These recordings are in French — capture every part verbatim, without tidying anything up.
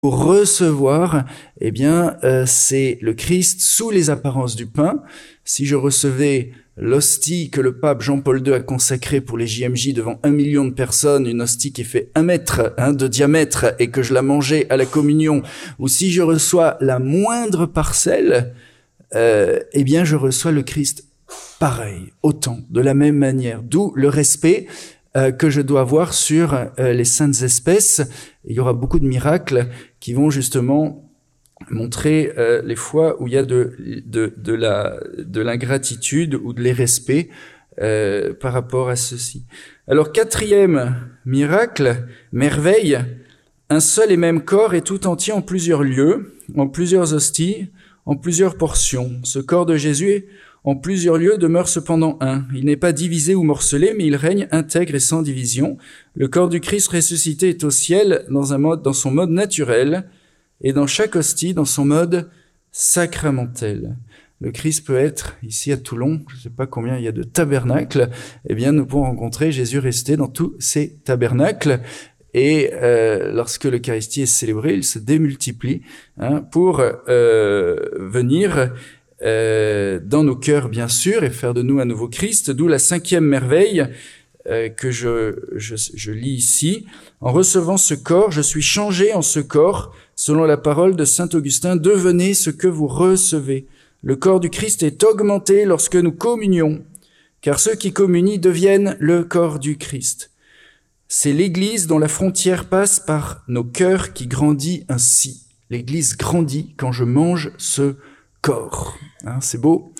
pour recevoir, eh bien, euh, c'est le Christ sous les apparences du pain. Si je recevais l'hostie que le pape Jean-Paul deux a consacrée pour les J M J devant un million de personnes, une hostie qui fait un mètre hein, de diamètre et que je la mangeais à la communion, ou si je reçois la moindre parcelle, euh, eh bien, je reçois le Christ pareil, autant, de la même manière. D'où le respect euh, que je dois avoir sur euh, les saintes espèces. Il y aura beaucoup de miracles qui vont justement montrer euh, les fois où il y a de, de, de, la, de l'ingratitude ou de l'irrespect euh, par rapport à ceci. Alors, quatrième miracle, merveille, un seul et même corps est tout entier en plusieurs lieux, en plusieurs hosties, en plusieurs portions. Ce corps de Jésus, en plusieurs lieux, demeure cependant un. Il n'est pas divisé ou morcelé, mais il règne intègre et sans division. Le corps du Christ ressuscité est au ciel dans un mode, dans son mode naturel, et dans chaque hostie, dans son mode sacramentel. Le Christ peut être, ici à Toulon, je ne sais pas combien il y a de tabernacles, eh bien nous pouvons rencontrer Jésus resté dans tous ces tabernacles, et euh, lorsque l'Eucharistie est célébrée, il se démultiplie hein, pour euh, venir euh, dans nos cœurs bien sûr, et faire de nous un nouveau Christ, d'où la cinquième merveille, Euh, que je, je, je lis ici. En recevant ce corps, je suis changé en ce corps, selon la parole de saint Augustin, devenez ce que vous recevez. Le corps du Christ est augmenté lorsque nous communions, car ceux qui communient deviennent le corps du Christ. C'est l'Église dont la frontière passe par nos cœurs qui grandit ainsi. L'Église grandit quand je mange ce corps. Hein, c'est beau.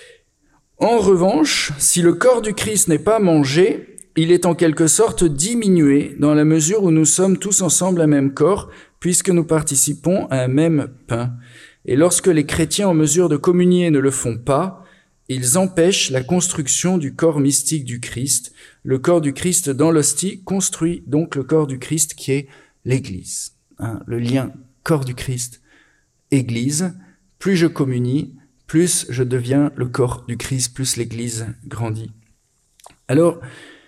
En revanche, si le corps du Christ n'est pas mangé, il est en quelque sorte diminué dans la mesure où nous sommes tous ensemble un même corps, puisque nous participons à un même pain. Et lorsque les chrétiens en mesure de communier ne le font pas, ils empêchent la construction du corps mystique du Christ. Le corps du Christ dans l'hostie construit donc le corps du Christ qui est l'Église. Hein, le lien corps du Christ, Église, plus je communie, plus je deviens le corps du Christ, plus l'Église grandit. Alors,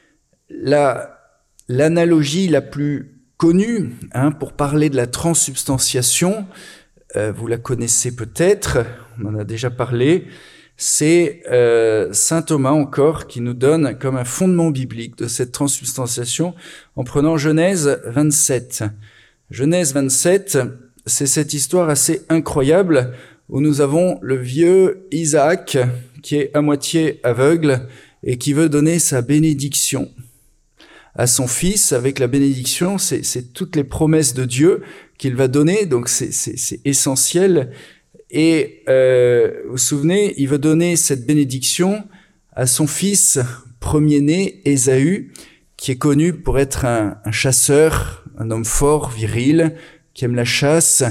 la, l'analogie la plus connue hein, pour parler de la transsubstantiation, euh, vous la connaissez peut-être, on en a déjà parlé, c'est euh, saint Thomas encore qui nous donne comme un fondement biblique de cette transsubstantiation en prenant Genèse vingt-sept. Genèse vingt-sept, c'est cette histoire assez incroyable où nous avons le vieux Isaac qui est à moitié aveugle et qui veut donner sa bénédiction à son fils. Avec la bénédiction, c'est, c'est toutes les promesses de Dieu qu'il va donner, donc c'est, c'est, c'est essentiel. Et euh, vous vous souvenez, il veut donner cette bénédiction à son fils premier-né, Ésaü, qui est connu pour être un, un chasseur, un homme fort, viril, qui aime la chasse.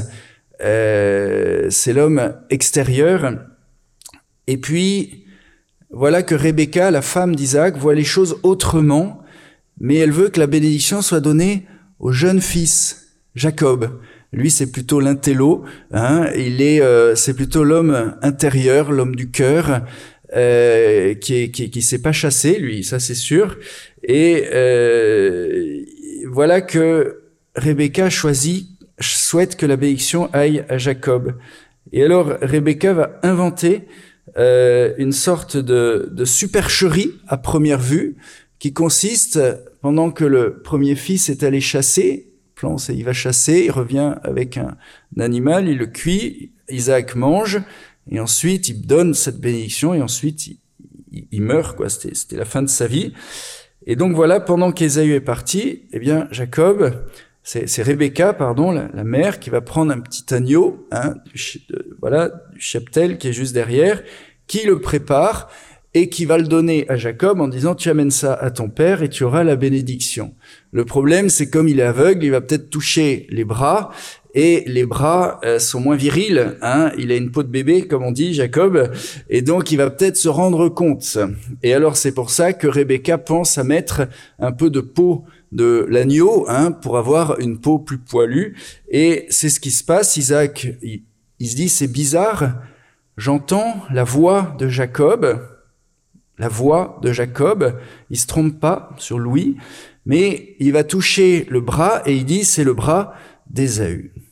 Euh, c'est l'homme extérieur. Et puis, voilà que Rebecca, la femme d'Isaac, voit les choses autrement, mais elle veut que la bénédiction soit donnée au jeune fils, Jacob. Lui, c'est plutôt l'intello, hein, il est, euh, c'est plutôt l'homme intérieur, l'homme du cœur, euh, qui est, qui, qui sait pas chasser, lui, ça c'est sûr. Et euh, voilà que Rebecca choisit, souhaite que la bénédiction aille à Jacob. Et alors, Rebecca va inventer euh, une sorte de, de supercherie à première vue, qui consiste, pendant que le premier fils est allé chasser, il va chasser, il revient avec un, un animal, il le cuit, Isaac mange, et ensuite il donne cette bénédiction, et ensuite il, il, il meurt, quoi. C'était, c'était la fin de sa vie. Et donc voilà, pendant qu'Ésaü est parti, eh bien Jacob, c'est, c'est Rebecca, pardon, la, la mère, qui va prendre un petit agneau, hein, du, de, voilà, du cheptel qui est juste derrière, qui le prépare, et qui va le donner à Jacob en disant « Tu amènes ça à ton père et tu auras la bénédiction ». Le problème, c'est comme il est aveugle, il va peut-être toucher les bras, et les bras euh, sont moins virils, hein. Il a une peau de bébé, comme on dit, Jacob, et donc il va peut-être se rendre compte. Et alors c'est pour ça que Rebecca pense à mettre un peu de peau de l'agneau, hein, pour avoir une peau plus poilue, et c'est ce qui se passe. Isaac, il, il se dit « C'est bizarre, j'entends la voix de Jacob ». La voix de Jacob, il se trompe pas sur Louis, mais il va toucher le bras et il dit c'est le bras d'Ésaü.